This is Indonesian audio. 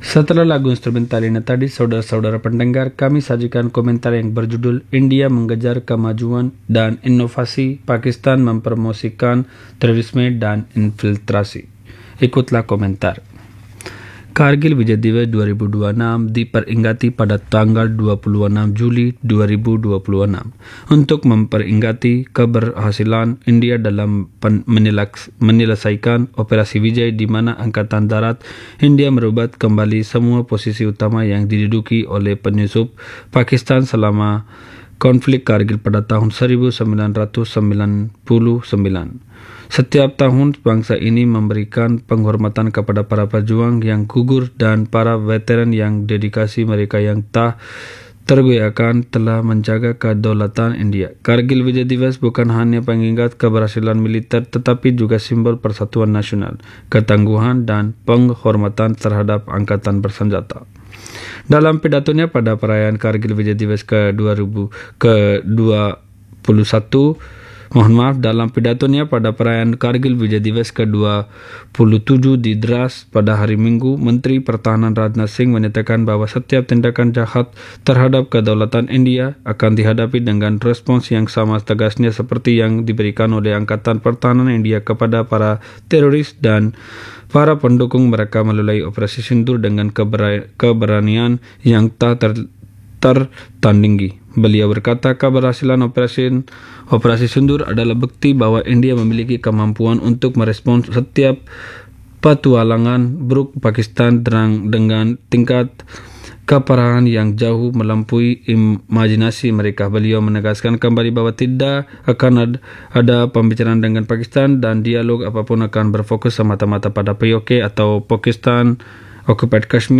Setelah lagu instrumental ini tadi, saudara-saudara pendengar, kami sajikan komentar yang berjudul India mengejar kemajuan dan inovasi, Pakistan mempromosikan terorisme dan infiltrasi. Ikutlah komentar. Kargil Vijay Diwas 2026 diperingati pada tanggal 26 Juli 2026 untuk memperingati keberhasilan India dalam menyelesaikan Operasi Vijay di mana Angkatan Darat India merebut kembali semua posisi utama yang diduduki oleh penyusup Pakistan selama konflik Kargil pada tahun 1999. Setiap tahun bangsa ini memberikan penghormatan kepada para pejuang yang gugur dan para veteran yang dedikasi mereka yang tak tergoyahkan telah menjaga kedaulatan India. Kargil Vijay Diwas bukan hanya pengingat keberhasilan militer tetapi juga simbol persatuan nasional, ketangguhan dan penghormatan terhadap angkatan bersenjata. Dalam pidatonya pada perayaan Kargil Vijay Diwas dalam pidatonya pada perayaan Kargil Vijay Diwas ke-27 di Dras pada hari Minggu, Menteri Pertahanan Rajnath Singh menyatakan bahwa setiap tindakan jahat terhadap kedaulatan India akan dihadapi dengan respons yang sama tegasnya seperti yang diberikan oleh Angkatan Pertahanan India kepada para teroris dan para pendukung mereka melalui Operasi Sindur dengan keberanian yang tak tertandingi. Beliau berkata keberhasilan Operasi Sindur adalah bukti bahwa India memiliki kemampuan untuk merespons setiap petualangan buruk Pakistan dengan tingkat keparahan yang jauh melampaui imajinasi mereka. Beliau menegaskan kembali bahwa tidak akan ada pembicaraan dengan Pakistan dan dialog apapun akan berfokus semata-mata pada POK atau Pakistan Occupied Kashmir